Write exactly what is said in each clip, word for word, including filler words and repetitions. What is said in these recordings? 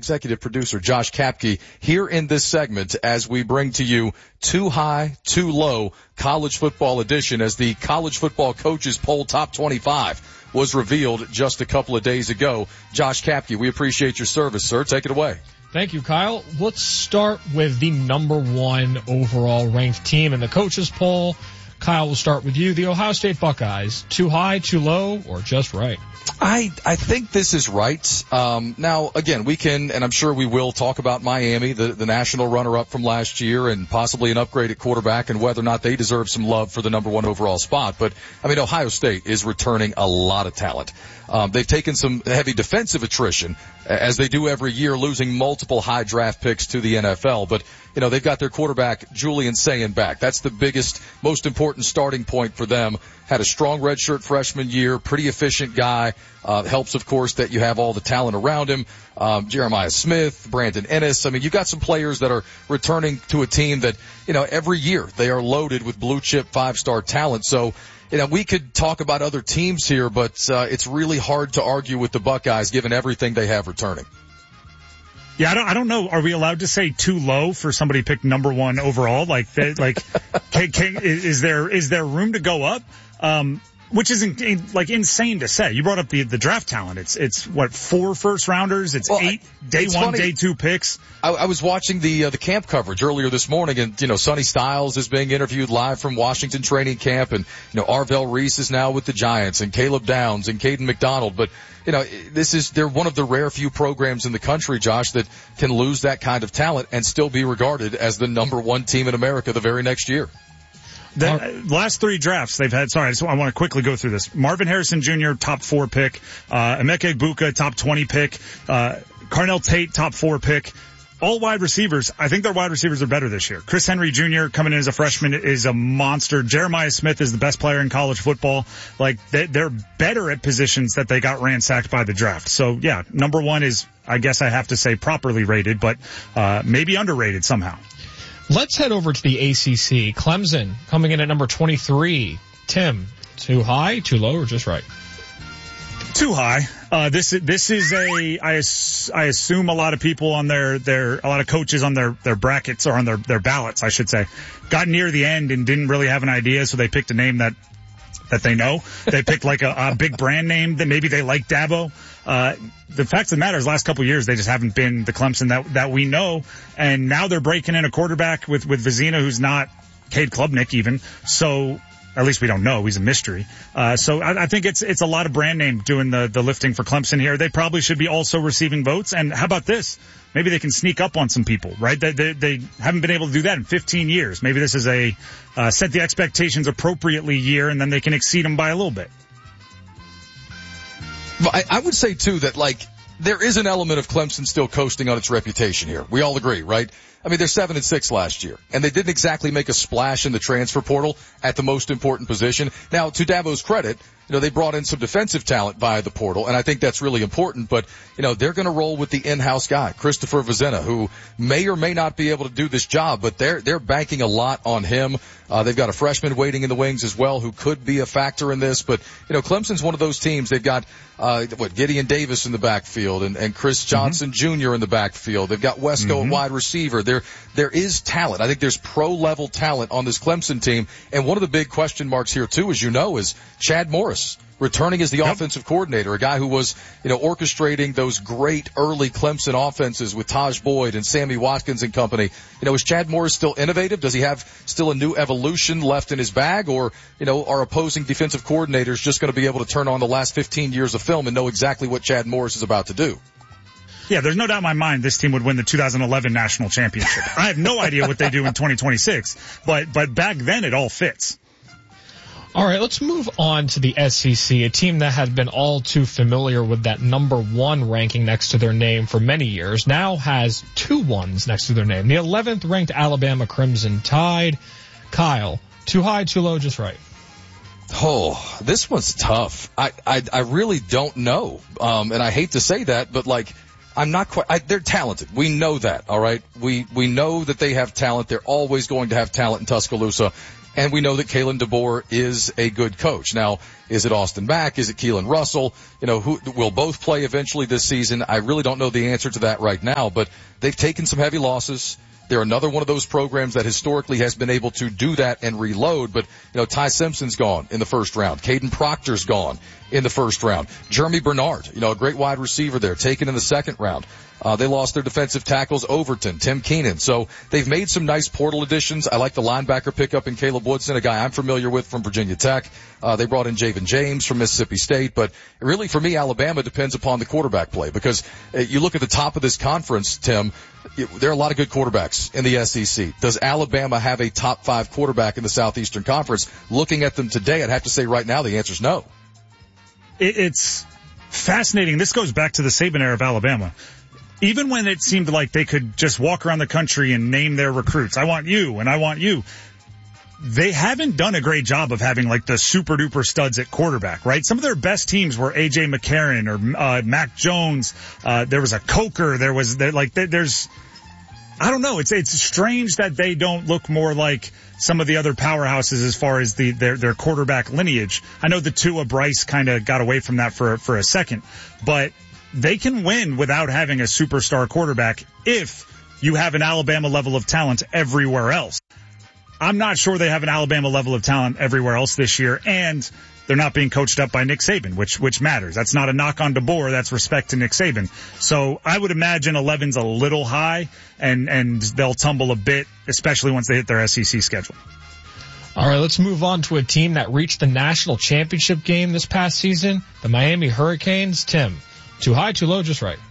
executive producer Josh Kapke here in this segment as we bring to you Too High, Too Low College Football Edition, as the College Football Coaches Poll Top twenty-five was revealed just a couple of days ago. Josh Kapke, we appreciate your service, sir. Take it away. Thank you, Kyle. Let's start with the number one overall ranked team in the coaches poll. Kyle, we'll start with you. The Ohio State Buckeyes, too high, too low, or just right? I, I think this is right. Um, now, again, we can, and I'm sure we will, talk about Miami, the, the national runner-up from last year, and possibly an upgrade at quarterback, and whether or not they deserve some love for the number one overall spot. But, I mean, Ohio State is returning a lot of talent. Um, they've taken some heavy defensive attrition, as they do every year, losing multiple high draft picks to the N F L. But, you know, they've got their quarterback, Julian Sayin, back. That's the biggest, most important starting point for them. Had a strong redshirt freshman year, pretty efficient guy. Uh, helps, of course, that you have all the talent around him. Um, Jeremiah Smith, Brandon Ennis. I mean, you've got some players that are returning to a team that, you know, every year they are loaded with blue chip five-star talent. So, you know, we could talk about other teams here, but uh, it's really hard to argue with the Buckeyes given everything they have returning. Yeah, I don't, I don't know. Are we allowed to say too low for somebody picked number one overall? Like, they, like, can, can, is there, is there room to go up? Um, which is in, in, like insane to say. You brought up the, the draft talent. It's, it's what, four first rounders? It's well, eight day it's one, funny. day two picks. I, I was watching the, uh, the camp coverage earlier this morning, and, you know, Sonny Styles is being interviewed live from Washington training camp, and, you know, Arvell Reese is now with the Giants, and Caleb Downs and Caden McDonald. But, you know, this is, they're one of the rare few programs in the country, Josh, that can lose that kind of talent and still be regarded as the number one team in America the very next year. The last three drafts they've had, sorry, I, just, I want to quickly go through this. Marvin Harrison Junior, top four pick. Uh, Emeka Egbuka, top twenty pick. Uh, Carnell Tate, top four pick. All wide receivers. I think their wide receivers are better this year. Chris Henry Junior coming in as a freshman is a monster. Jeremiah Smith is the best player in college football. Like, they, they're better at positions that they got ransacked by the draft. So, yeah, number one is, I guess I have to say, properly rated, but uh maybe underrated somehow. Let's head over to the A C C. Clemson coming in at number twenty-three. Tim, too high, too low, or just right? Too high. Uh, this, this is a, I, I assume a lot of people on their, their, a lot of coaches on their, their brackets or on their, their ballots, I should say, got near the end and didn't really have an idea, so they picked a name that, that they know. They picked like a, a big brand name that maybe they like Dabo. Uh, the fact of the matter is, last couple of years, they just haven't been the Clemson that, that we know. And now they're breaking in a quarterback with, with Vizina, who's not Cade Klubnik even. So, at least we don't know. He's a mystery. Uh, so I, I think it's, it's a lot of brand name doing the, the lifting for Clemson here. They probably should be also receiving votes. And how about this? Maybe they can sneak up on some people, right? They, they, they haven't been able to do that in fifteen years. Maybe this is a, uh, set the expectations appropriately year, and then they can exceed them by a little bit. I, I would say, too, that, like, there is an element of Clemson still coasting on its reputation here. We all agree, right? I mean, they're seven and six last year, and they didn't exactly make a splash in the transfer portal at the most important position. Now, to Dabo's credit, you know, they brought in some defensive talent via the portal, and I think that's really important. But, you know, they're going to roll with the in-house guy, Christopher Vizina, who may or may not be able to do this job, but they're they're banking a lot on him. Uh, they've got a freshman waiting in the wings as well who could be a factor in this. But, you know, Clemson's one of those teams. They've got, uh, what, Gideon Davis in the backfield and, and Chris Johnson mm-hmm. Junior in the backfield. They've got Wesco mm-hmm. at wide receiver. There, there is talent. I think there's pro-level talent on this Clemson team. And one of the big question marks here, too, as you know, is Chad Morris returning as the yep. offensive coordinator, a guy who was, you know, orchestrating those great early Clemson offenses with Taj Boyd and Sammy Watkins and company. You know, is Chad Morris still innovative? Does he have still a new evolution left in his bag? Or, you know, are opposing defensive coordinators just going to be able to turn on the last fifteen years of film and know exactly what Chad Morris is about to do? Yeah, there's no doubt in my mind this team would win the two thousand eleven national championship. I have no idea what they do in twenty twenty-six, but, but back then it all fits. All right, let's move on to the S E C, a team that had been all too familiar with that number one ranking next to their name for many years, now has two ones next to their name. The eleventh ranked Alabama Crimson Tide. Kyle, too high, too low, just right? Oh, this one's tough. I, I, I really don't know. Um, and I hate to say that, but like, I'm not quite, I, they're talented. We know that, all right? We, we know that they have talent. They're always going to have talent in Tuscaloosa. And we know that Kalen DeBoer is a good coach. Now, is it Austin Mack? Is it Keelan Russell? You know, who will both play eventually this season? I really don't know the answer to that right now, but they've taken some heavy losses. They're another one of those programs that historically has been able to do that and reload. But, you know, Ty Simpson's gone in the first round. Caden Proctor's gone in the first round. Jeremy Bernard, you know, a great wide receiver there, taken in the second round. Uh, they lost their defensive tackles, Overton, Tim Keenan. So they've made some nice portal additions. I like the linebacker pickup in Caleb Woodson, a guy I'm familiar with from Virginia Tech. Uh, they brought in Javen James from Mississippi State. But really, for me, Alabama depends upon the quarterback play, because uh, you look at the top of this conference, Tim, it, there are a lot of good quarterbacks in the S E C. Does Alabama have a top five quarterback in the Southeastern Conference? Looking at them today, I'd have to say right now the answer is no. It, it's fascinating. This goes back to the Saban era of Alabama. Even when it seemed like they could just walk around the country and name their recruits, I want you and I want you, they haven't done a great job of having like the super duper studs at quarterback, right? Some of their best teams were A J McCarron or uh, Mac Jones. Uh, there was a Coker. There was there, like there, there's, I don't know. It's it's strange that they don't look more like some of the other powerhouses as far as the their their quarterback lineage. I know the Tua Bryce kind of got away from that for for a second, but they can win without having a superstar quarterback if you have an Alabama level of talent everywhere else. I'm not sure they have an Alabama level of talent everywhere else this year, and they're not being coached up by Nick Saban, which which matters. That's not a knock on DeBoer. That's respect to Nick Saban. So I would imagine eleven's a little high, and, and they'll tumble a bit, especially once they hit their S E C schedule. All right, let's move on to a team that reached the national championship game this past season, the Miami Hurricanes. Tim, too high, too low, just right?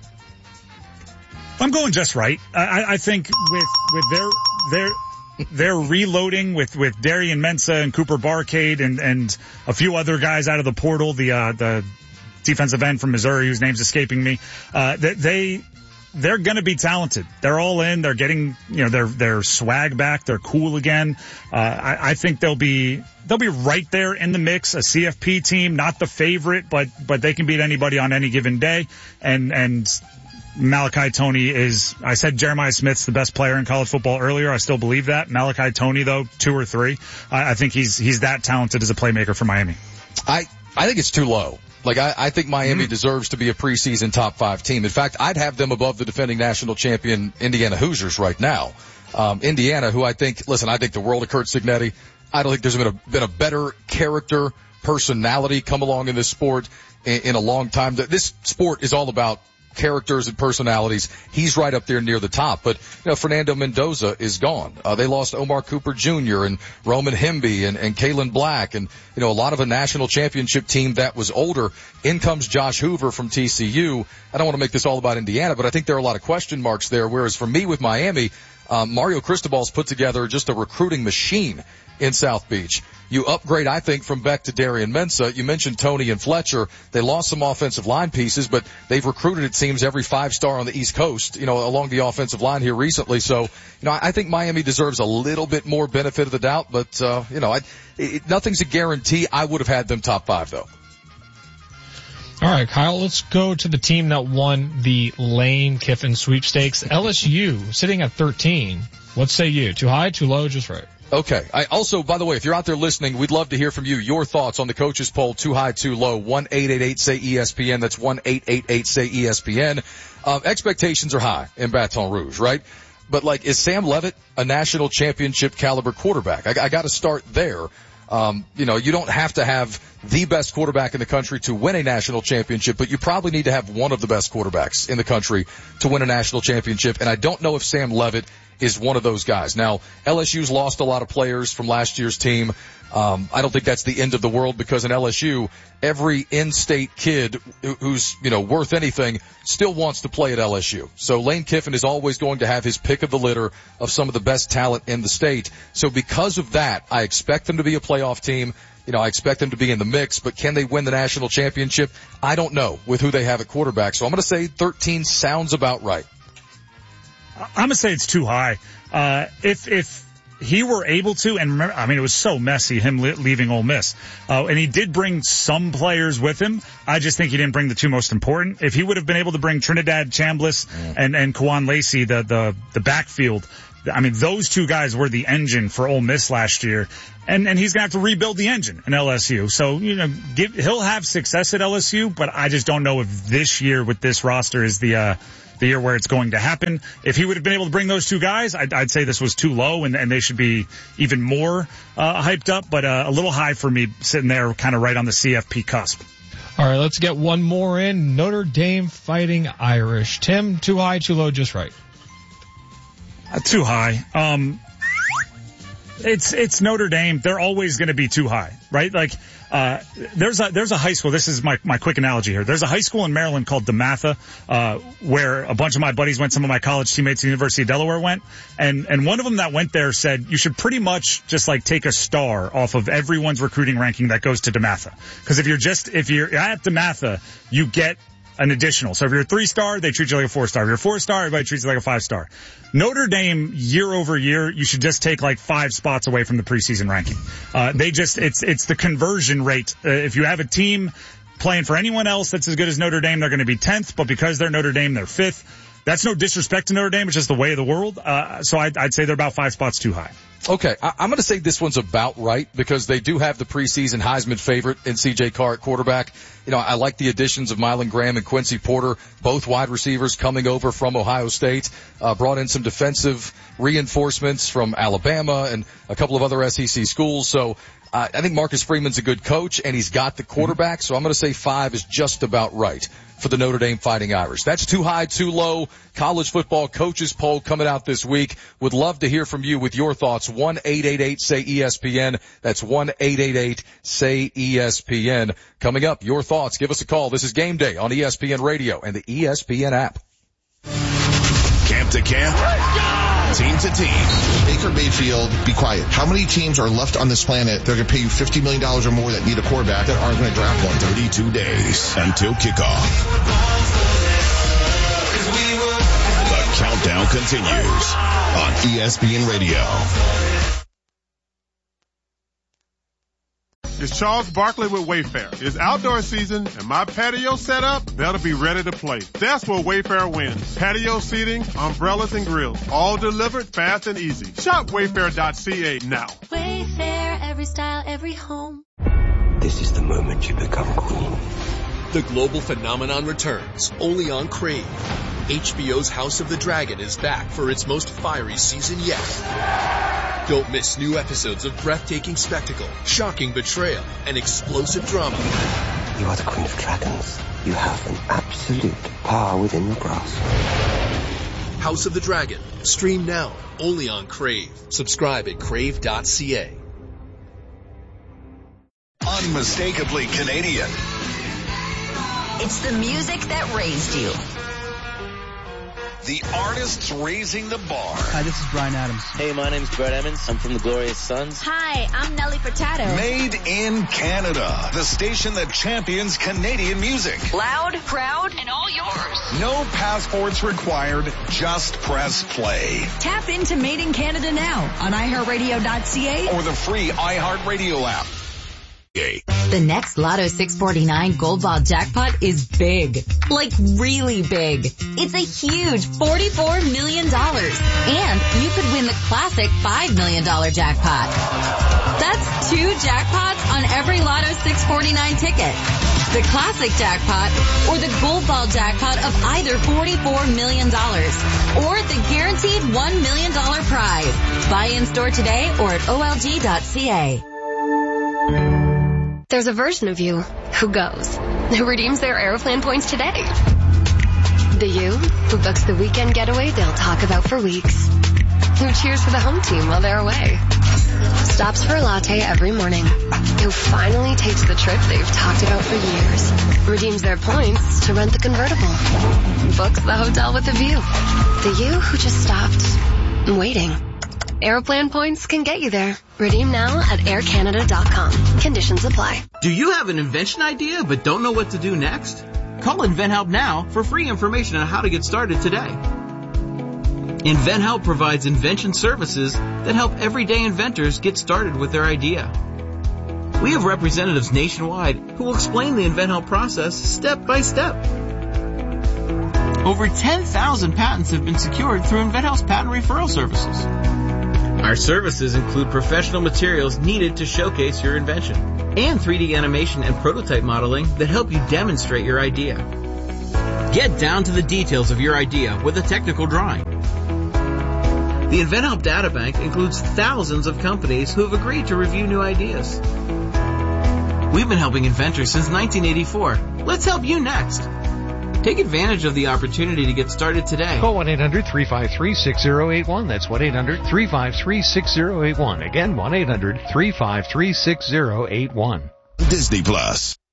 I'm going just right. I, I think with with their their they're reloading with with Darian Mensah and Cooper Barcade and and a few other guys out of the portal. The uh, the defensive end from Missouri, whose name's escaping me. Uh, they they're going to be talented. They're all in. They're getting you know their their swag back. They're cool again. Uh, I, I think they'll be. They'll be right there in the mix, a C F P team, not the favorite, but but they can beat anybody on any given day. And and Malachi Toney is, I said Jeremiah Smith's the best player in college football earlier. I still believe that. Malachi Toney, though, two or three. I, I think he's he's that talented as a playmaker for Miami. I I think it's too low. Like, I, I think Miami mm-hmm. deserves to be a preseason top five team. In fact, I'd have them above the defending national champion Indiana Hoosiers right now. Um, Indiana, who I think, listen, I think the world of Curt Cignetti. I don't think there's been a, been a better character, personality come along in this sport in, in a long time. This sport is all about characters and personalities. He's right up there near the top. But, you know, Fernando Mendoza is gone. Uh, they lost Omar Cooper Junior and Roman Hemby and, and Kalen Black and, you know, a lot of a national championship team that was older. In comes Josh Hoover from T C U. I don't want to make this all about Indiana, but I think there are a lot of question marks there. Whereas for me with Miami, um, Mario Cristobal's put together just a recruiting machine in South Beach. You upgrade, I think, from Beck to Darian Mensah. You mentioned Toney and Fletcher. They lost some offensive line pieces, but they've recruited, it seems, every five-star on the East Coast, you know, along the offensive line here recently. So, you know, I think Miami deserves a little bit more benefit of the doubt, but, uh, you know, I, it, nothing's a guarantee. I would have had them top five, though. All right, Kyle, let's go to the team that won the Lane Kiffin sweepstakes. L S U, sitting at thirteen. What say you? Too high, too low, just right? Okay. I also, by the way, if you're out there listening, we'd love to hear from you. Your thoughts on the coaches poll, too high, too low, one eight eight eight say E S P N. That's one eight eight eight say E S P N. Um, expectations are high in Baton Rouge, right? But like, is Sam Leavitt a national championship caliber quarterback? I, I gotta start there. Um, you know, you don't have to have the best quarterback in the country to win a national championship, but you probably need to have one of the best quarterbacks in the country to win a national championship. And I don't know if Sam Leavitt is one of those guys. Now, L S U's lost a lot of players from last year's team. Um, I don't think that's the end of the world because in L S U, every in-state kid who's, you know, worth anything still wants to play at L S U. So Lane Kiffin is always going to have his pick of the litter of some of the best talent in the state. So because of that, I expect them to be a playoff team. You know, I expect them to be in the mix, but can they win the national championship? I don't know with who they have at quarterback. So I'm going to say thirteen sounds about right. I'm going to say it's too high. Uh, if, if he were able to, and remember, I mean, it was so messy, him li- leaving Ole Miss. Uh, and he did bring some players with him. I just think he didn't bring the two most important. If he would have been able to bring Trinidad Chambliss mm. and, and Kawan Lacey, the, the, the backfield, I mean, those two guys were the engine for Ole Miss last year. And, and he's going to have to rebuild the engine in L S U. So, you know, give, he'll have success at L S U, but I just don't know if this year with this roster is the, uh, the year where it's going to happen. If he would have been able to bring those two guys, I'd, I'd say this was too low and, and they should be even more, uh, hyped up, but, uh, a little high for me sitting there kind of right on the C F P cusp. All right, let's get one more in. Notre Dame Fighting Irish. Tim, too high, too low, just right? Uh, too high. Um, it's, it's Notre Dame. They're always going to be too high, right? Like, uh, there's a, there's a high school. This is my, my quick analogy here. There's a high school in Maryland called DeMatha, uh, where a bunch of my buddies went. Some of my college teammates at the University of Delaware went. And, and one of them that went there said you should pretty much just like take a star off of everyone's recruiting ranking that goes to DeMatha. Cause if you're just, if you're at DeMatha, you get an additional. So if you're a three star, they treat you like a four star. If you're a four star, everybody treats you like a five star. Notre Dame, year over year, you should just take like five spots away from the preseason ranking. Uh, they just, it's, it's the conversion rate. Uh, if you have a team playing for anyone else that's as good as Notre Dame, they're going to be tenth, but because they're Notre Dame, they're fifth. That's no disrespect to Notre Dame. It's just the way of the world. Uh, so I'd, I'd say they're about five spots too high. Okay, I, I'm going to say this one's about right because they do have the preseason Heisman favorite in C J Carr at quarterback. You know, I like the additions of Mylan Graham and Quincy Porter, both wide receivers coming over from Ohio State, uh, brought in some defensive reinforcements from Alabama and a couple of other S E C schools. So uh, I think Marcus Freeman's a good coach and he's got the quarterback. So I'm going to say five is just about right for the Notre Dame Fighting Irish. That's too high, too low. College football coaches poll coming out this week. Would love to hear from you with your thoughts. one eight eight eight say E S P N. That's one eight eight eight say E S P N. Coming up, your thoughts. Give us a call. This is Game Day on E S P N Radio and the E S P N app. Camp to camp. Team to team. Baker Mayfield, be quiet. How many teams are left on this planet that are going to pay you fifty million dollars or more that need a quarterback that aren't going to draft one? thirty-two days until kickoff. The countdown continues on E S P N Radio. It's Charles Barkley with Wayfair. It's outdoor season and my patio set up better be ready to play. That's where Wayfair wins. Patio seating, umbrellas and grills, all delivered fast and easy. Shop wayfair dot c a now. Wayfair, every style, every home. This is the moment you become queen. The global phenomenon returns, only on Crave. H B O's House of the Dragon is back for its most fiery season yet. Don't miss new episodes of breathtaking spectacle, shocking betrayal, and explosive drama. You are the Queen of Dragons. You have an absolute power within your grasp. House of the Dragon. Stream now, only on Crave. Subscribe at crave dot c a. Unmistakably Canadian. It's the music that raised you. The artists raising the bar. Hi, this is Bryan Adams. Hey, my name's Brett Emmons. I'm from the Glorious Sons. Hi, I'm Nelly Furtado. Made in Canada. The station that champions Canadian music. Loud, proud, and all yours. No passports required. Just press play. Tap into Made in Canada now on i heart radio dot c a or the free iHeartRadio app. The next Lotto six forty-nine Gold Ball jackpot is big. Like really big. It's a huge forty-four million dollars. And you could win the classic five million dollars jackpot. That's two jackpots on every Lotto six forty-nine ticket. The classic jackpot or the Gold Ball jackpot of either forty-four million dollars. Or the guaranteed one million dollars prize. Buy in store today or at O L G dot c a. There's a version of you who goes, who redeems their Aeroplan points today. The you who books the weekend getaway they'll talk about for weeks. Who cheers for the home team while they're away. Stops for a latte every morning. Who finally takes the trip they've talked about for years. Redeems their points to rent the convertible. Books the hotel with a view. The you who just stopped waiting. Aeroplan points can get you there. Redeem now at air canada dot com. Conditions apply. Do you have an invention idea but don't know what to do next? Call InventHelp now for free information on how to get started today. InventHelp provides invention services that help everyday inventors get started with their idea. We have representatives nationwide who will explain the InventHelp process step by step. Over ten thousand patents have been secured through InventHelp's patent referral services. Our services include professional materials needed to showcase your invention and three D animation and prototype modeling that help you demonstrate your idea. Get down to the details of your idea with a technical drawing. The InventHelp Databank includes thousands of companies who have agreed to review new ideas. We've been helping inventors since nineteen eighty-four. Let's help you next. Take advantage of the opportunity to get started today. Call one eight hundred three five three six zero eight one. That's one eight hundred three five three six zero eight one. Again, one eight hundred three five three six zero eight one. Disney Plus.